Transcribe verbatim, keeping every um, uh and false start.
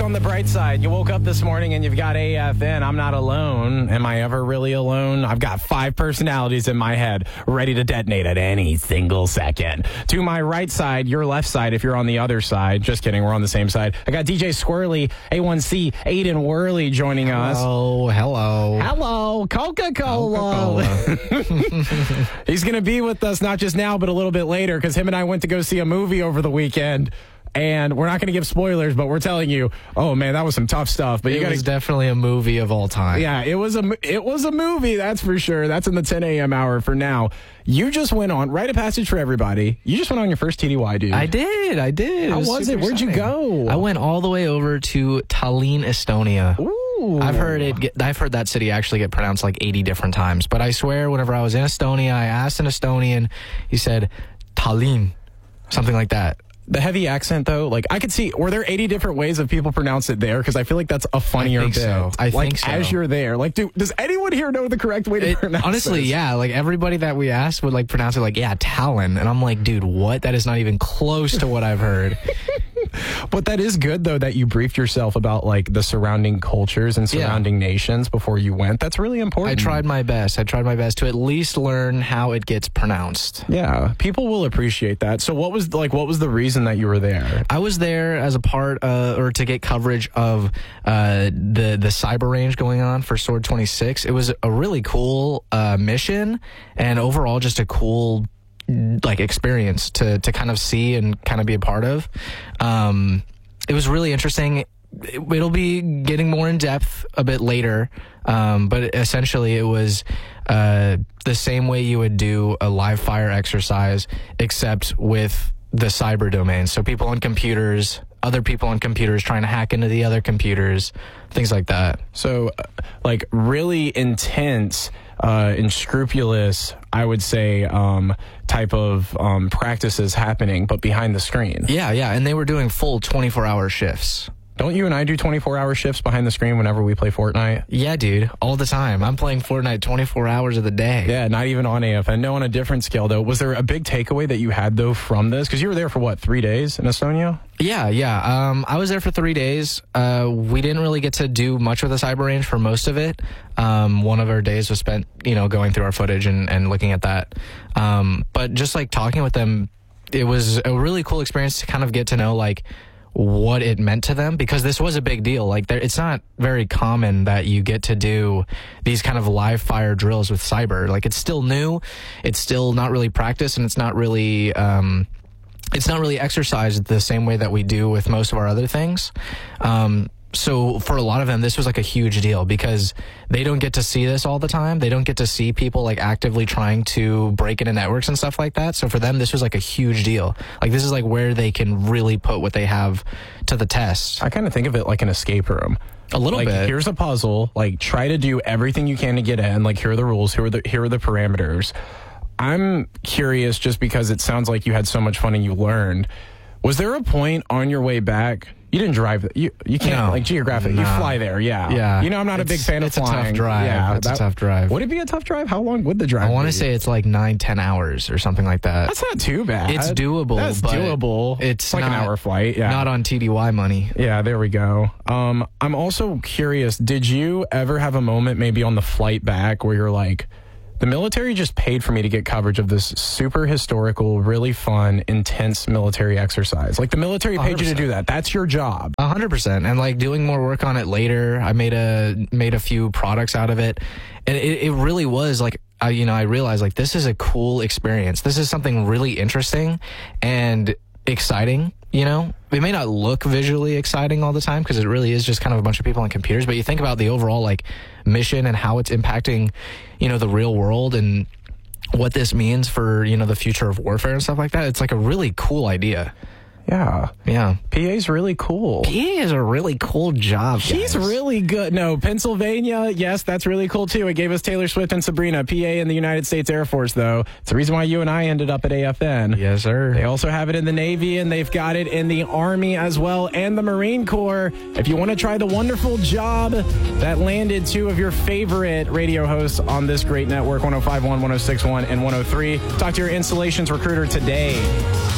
on the bright side. You woke up this morning and you've got A F N. I'm not alone. Am I ever really alone? I've got five personalities in my head ready to detonate at any single second. To my right side, your left side if you're on the other side. Just kidding, we're on the same side. I got D J Squirrely, A one C, Aiden Worley joining us. Oh, hello. Hello, Coca-Cola. Coca-Cola. He's going to be with us not just now, but a little bit later because him and I went to go see a movie over the weekend. And we're not going to give spoilers, but we're telling you, oh man, that was some tough stuff. But it you gotta, was definitely a movie of all time. Yeah, it was a it was a movie, that's for sure. That's in the ten a.m. hour for now. You just went on, write a passage for everybody. You just went on your first T D Y, dude. I did, I did. How it was, was it? Where'd exciting. you go? I went all the way over to Tallinn, Estonia. Ooh. I've heard it. Get, I've heard that city actually get pronounced like eighty different times. But I swear, whenever I was in Estonia, I asked an Estonian. He said Tallinn, something like that. The heavy accent, though, like I could see, were there eighty different ways of people pronounce it there? Because I feel like that's a funnier I think bit. So. I like, think so. As you're there, like, do, does anyone here know the correct way to it, pronounce honestly, this? yeah. Like everybody that we asked would like pronounce it like, yeah, Tallinn. And I'm like, dude, what? That is not even close to what I've heard. But that is good, though, that you briefed yourself about like the surrounding cultures and surrounding yeah. nations before you went. That's really important. I tried my best. I tried my best to at least learn how it gets pronounced. Yeah, people will appreciate that. So what was like, what was the reason that you were there? I was there as a part uh, or to get coverage of uh, the, the cyber range going on for Sword twenty-six. It was a really cool uh, mission and overall just a cool like experience to to kind of see and kind of be a part of. Um, it was really interesting. It, it'll be getting more in depth a bit later, um, but essentially it was uh, the same way you would do a live fire exercise, except with the cyber domain. So people on computers, other people on computers trying to hack into the other computers, things like that. So, uh, like really intense uh, and scrupulous, I would say, um, type of um, practices happening, but behind the screen. Yeah, yeah, and they were doing full twenty-four hour shifts. Don't you and I do twenty-four hour shifts behind the screen whenever we play Fortnite? Yeah, dude, all the time. I'm playing Fortnite twenty-four hours of the day. Yeah, not even on A F N. No, on a different scale, though. Was there a big takeaway that you had, though, from this? Because you were there for, what, three days in Estonia? Yeah, yeah. Um, I was there for three days. Uh, we didn't really get to do much with the cyber range for most of it. Um, one of our days was spent, you know, going through our footage and, and looking at that. Um, but just, like, talking with them, it was a really cool experience to kind of get to know, like, what it meant to them, because this was a big deal. Like, there, it's not very common that you get to do these kind of live fire drills with cyber. Like, it's still new, it's still not really practiced, and it's not really um it's not really exercised the same way that we do with most of our other things. Um so for a lot of them, this was like a huge deal because they don't get to see this all the time. They don't get to see people like actively trying to break into networks and stuff like that. So for them, this was like a huge deal. Like, this is like where they can really put what they have to the test. I kind of think of it like an escape room. A little like, bit. Here's a puzzle. Like, try to do everything you can to get in. Like, here are the rules. Here are the here are the parameters. I'm curious, just because it sounds like you had so much fun and you learned. Was there a point on your way back? You didn't drive. You you can't no, like geographic. no. You fly there. Yeah. Yeah. You know, I'm not it's, a big fan it's of flying. It's a tough drive. Yeah, it's that, a tough drive. Would it be a tough drive? How long would the drive? I want be? to say it's like nine, ten hours or something like that. That's not too bad. It's doable. That's but doable. It's like not, an hour flight. Yeah. Not on T D Y money. Yeah, there we go. Um, I'm also curious, did you ever have a moment maybe on the flight back where you're like, the military just paid for me to get coverage of this super historical, really fun, intense military exercise? Like, the military paid one hundred percent. you to do that. That's your job. A hundred percent. And like doing more work on it later, I made a made a few products out of it, and it, it really was like, I, you know, I realized like this is a cool experience. This is something really interesting and exciting. You know, it may not look visually exciting all the time because it really is just kind of a bunch of people on computers. But you think about the overall like mission and how it's impacting, you know, the real world and what this means for, you know, the future of warfare and stuff like that. It's like a really cool idea. Yeah. Yeah. P A's really cool. P A is a really cool job, He's guys. really good. No, Pennsylvania, yes, that's really cool too. It gave us Taylor Swift and Sabrina. P A in the United States Air Force, though. It's the reason why you and I ended up at A F N. Yes, sir. They also have it in the Navy, and they've got it in the Army as well, and the Marine Corps. If you want to try the wonderful job that landed two of your favorite radio hosts on this great network, one oh five point one, one oh six point one, and one oh three, talk to your installations recruiter today.